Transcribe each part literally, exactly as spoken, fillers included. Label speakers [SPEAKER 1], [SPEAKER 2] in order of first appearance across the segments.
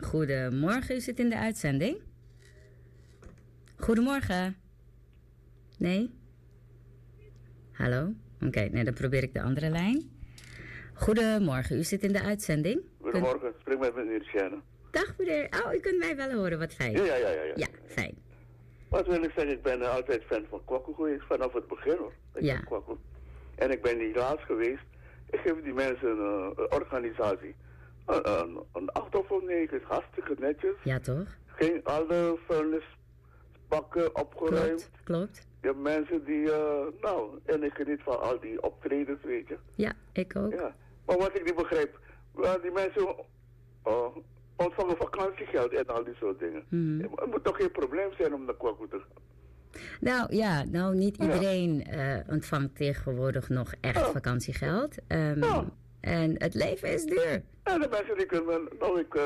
[SPEAKER 1] Goedemorgen, u zit in de uitzending. Goedemorgen. Nee? Hallo? Oké, okay, nee, dan probeer ik de andere lijn. Goedemorgen, u zit in de uitzending.
[SPEAKER 2] Goedemorgen, Kun... spreek met meneer Sjane.
[SPEAKER 1] Dag meneer, oh, u kunt mij wel horen, wat fijn.
[SPEAKER 2] Ja, ja, ja. Ja, ja.
[SPEAKER 1] ja fijn.
[SPEAKER 2] Wat wil ik zeggen, ik ben uh, altijd fan van Kwaku geweest, vanaf het begin hoor.
[SPEAKER 1] Ja.
[SPEAKER 2] En ik ben niet laatst geweest. Ik geef die mensen een uh, organisatie. Een, een, een acht of een negen is hartstikke netjes.
[SPEAKER 1] Ja, toch?
[SPEAKER 2] Geen alle vuilnisbakken opgeruimd.
[SPEAKER 1] Klopt, klopt.
[SPEAKER 2] Je hebt mensen die, uh, nou, en ik geniet van al die optredens, weet je.
[SPEAKER 1] Ja, ik ook.
[SPEAKER 2] Ja. Maar wat ik niet begrijp, well, die mensen uh, ontvangen vakantiegeld en al die soort dingen. Mm-hmm. Het moet toch geen probleem zijn om naar Kwaku te gaan?
[SPEAKER 1] Nou ja, nou niet iedereen ja. uh, ontvangt tegenwoordig nog echt ja. vakantiegeld. Um, ja. En het leven is duur.
[SPEAKER 2] Ja, de mensen die kunnen, nou ik,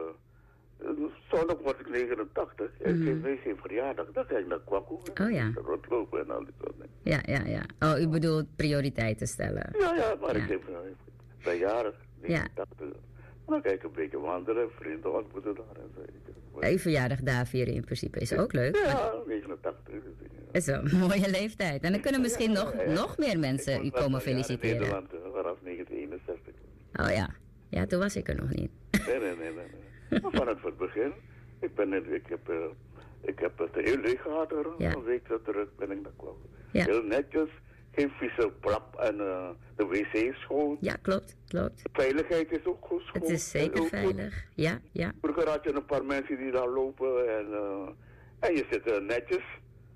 [SPEAKER 2] uh, zondag word ik negenentachtig. En mm. ik geef geen verjaardag, dan ga ik naar Kwaku.
[SPEAKER 1] Oh ja.
[SPEAKER 2] Rondlopen en al die soort dingen.
[SPEAKER 1] Ja, ja, ja. Oh, u bedoelt prioriteiten stellen.
[SPEAKER 2] Ja, ja, maar ja. ik geef verjaardag, negenentachtig. Ja. Dan ga ik een beetje wandelen, vrienden ontmoeten daar en zo.
[SPEAKER 1] Uw verjaardag daar vieren in principe is ook leuk.
[SPEAKER 2] Ja, negenentachtig.
[SPEAKER 1] Dat is een mooie leeftijd. En dan kunnen misschien ja, nog, ja, ja. nog meer mensen u komen feliciteren.
[SPEAKER 2] In Nederland vanaf negentien eenenzestig.
[SPEAKER 1] Oh ja. Ja, toen was ik er nog niet.
[SPEAKER 2] Nee, nee, nee. nee, nee. Maar vanaf het begin. Ik, ben, ik, heb, uh, ik heb het heel leeg gehad er. Ja. Een week terug ben ik naar kwam. Ja. Heel netjes. Geen vieze plap en uh, de wc is schoon.
[SPEAKER 1] Ja, klopt, klopt.
[SPEAKER 2] De veiligheid is ook goed schoon.
[SPEAKER 1] Het is zeker veilig, goed. ja, ja.
[SPEAKER 2] Vroeger had je een paar mensen die daar lopen en, uh, en je zit uh, netjes.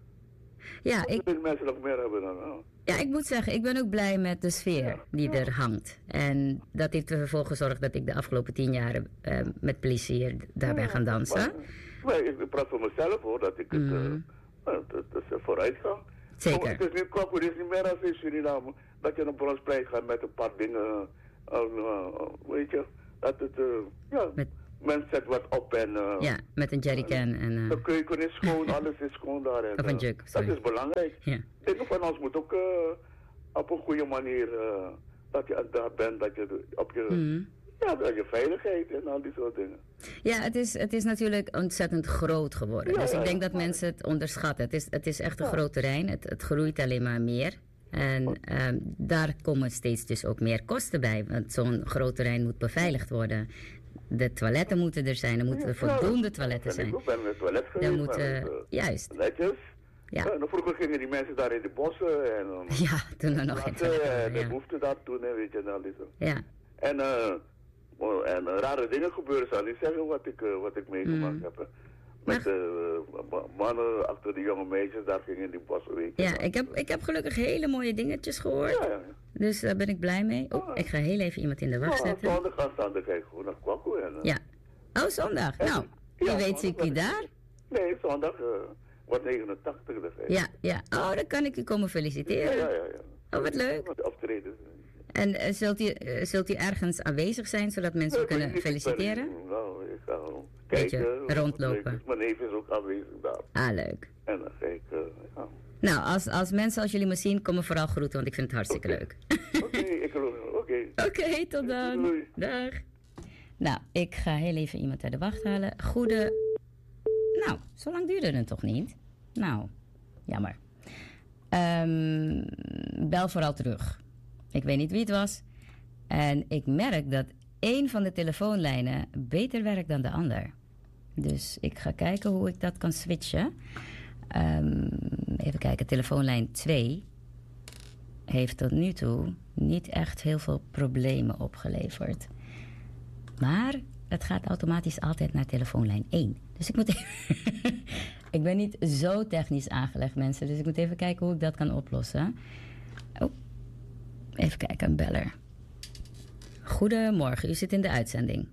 [SPEAKER 1] Ja, ik...
[SPEAKER 2] wil mensen nog meer hebben dan... Oh.
[SPEAKER 1] Ja, ik moet zeggen, ik ben ook blij met de sfeer ja, die ja. er hangt. En dat heeft ervoor gezorgd dat ik de afgelopen tien jaar uh, met plezier daar ja, ben gaan dansen.
[SPEAKER 2] Maar, maar ik praat voor mezelf hoor, dat ik het... Mm. Uh, dat, dat is vooruitgang.
[SPEAKER 1] Zeker.
[SPEAKER 2] Het is niet Kwaku, het is niet meer als in Suriname. Dat je naar Bronsplein gaat met een paar dingen. Uh, uh, weet je, dat het... Uh, ja, met... men zet wat op en... Uh,
[SPEAKER 1] ja, met een jerrycan en... Uh...
[SPEAKER 2] De keuken is schoon, alles is schoon daar. En,
[SPEAKER 1] of een jug, sorry.
[SPEAKER 2] Dat is belangrijk.
[SPEAKER 1] Ja.
[SPEAKER 2] Dingen van ons moet ook uh, op een goede manier... Uh, dat je daar bent, dat je op je... Mm. Ja, dat je veiligheid en al die soort dingen.
[SPEAKER 1] Ja, het is, het is natuurlijk ontzettend groot geworden. Ja, dus ik denk dat ja. mensen het onderschatten. Het is, het is echt een ja. groot terrein. Het, het groeit alleen maar meer. En um, daar komen steeds dus ook meer kosten bij. Want zo'n groot terrein moet beveiligd worden. De toiletten moeten er zijn. Er moeten ja, voldoende toiletten zijn.
[SPEAKER 2] Ik ben in het toilet geweest.
[SPEAKER 1] Er moeten, uh, juist.
[SPEAKER 2] Netjes.
[SPEAKER 1] Ja.
[SPEAKER 2] Ja, en vroeger gingen die mensen daar in de bossen. En, um,
[SPEAKER 1] ja, toen er nog geen toiletten
[SPEAKER 2] En
[SPEAKER 1] ja.
[SPEAKER 2] de behoefte daar toen, weet je. En, al die zo.
[SPEAKER 1] Ja.
[SPEAKER 2] En... Uh, En uh, rare dingen gebeuren, zal niet zeggen wat ik, uh, wat ik meegemaakt mm. heb. Met uh, mannen achter de jonge meisjes, daar gingen in die bossen weken.
[SPEAKER 1] Ja, ik heb, ik heb gelukkig hele mooie dingetjes gehoord. Ja, ja. Dus daar ben ik blij mee. Oh, ik ga heel even iemand in de wacht zetten.
[SPEAKER 2] Oh, zondag aanstaande ga ik gewoon naar Kwaku. En, uh,
[SPEAKER 1] ja. Oh, zondag. En, nou, wie ja, weet zie ik die daar?
[SPEAKER 2] Nee, zondag uh, wordt negenentachtig. Dus,
[SPEAKER 1] ja, ja. Oh, dan kan ik u komen feliciteren.
[SPEAKER 2] Ja, ja, ja. ja.
[SPEAKER 1] Oh, wat leuk.
[SPEAKER 2] Optreden.
[SPEAKER 1] En uh, zult, u, uh, zult u ergens aanwezig zijn, zodat mensen nee, u kunnen feliciteren?
[SPEAKER 2] Ben, nou, ik ga kijken.
[SPEAKER 1] Beetje rondlopen.
[SPEAKER 2] Mijn neef is ook aanwezig daar.
[SPEAKER 1] Ah, leuk.
[SPEAKER 2] En dan ga ik, uh, ja.
[SPEAKER 1] Nou, als, als mensen als jullie me zien, komen vooral groeten, want ik vind het hartstikke
[SPEAKER 2] okay.
[SPEAKER 1] leuk.
[SPEAKER 2] Oké, okay, ik geloof het. Oké.
[SPEAKER 1] Okay. Oké, okay, tot dan.
[SPEAKER 2] Doei.
[SPEAKER 1] Dag. Nou, ik ga heel even iemand uit de wacht halen. Goede... Nou, zo lang duurde het toch niet? Nou, jammer. Um, bel vooral terug. Ik weet niet wie het was. En ik merk dat één van de telefoonlijnen beter werkt dan de ander. Dus ik ga kijken hoe ik dat kan switchen. Um, even kijken, telefoonlijn twee heeft tot nu toe niet echt heel veel problemen opgeleverd. Maar het gaat automatisch altijd naar telefoonlijn één. Dus ik moet even... ik ben niet zo technisch aangelegd, mensen. Dus ik moet even kijken hoe ik dat kan oplossen. Oh. Even kijken, een beller. Goedemorgen, u zit in de uitzending.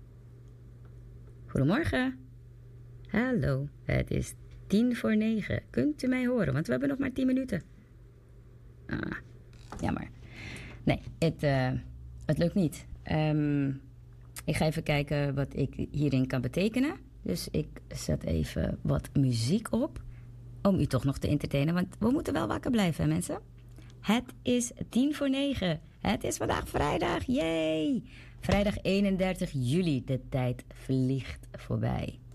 [SPEAKER 1] Goedemorgen. Hallo, het is tien voor negen. Kunt u mij horen? Want we hebben nog maar tien minuten. Ah, jammer. Nee, het, uh, het lukt niet. Um, ik ga even kijken wat ik hierin kan betekenen. Dus ik zet even wat muziek op. Om u toch nog te entertainen. Want we moeten wel wakker blijven, hè, mensen? Het is tien voor negen. Het is vandaag vrijdag, yay! Vrijdag eenendertig juli, de tijd vliegt voorbij.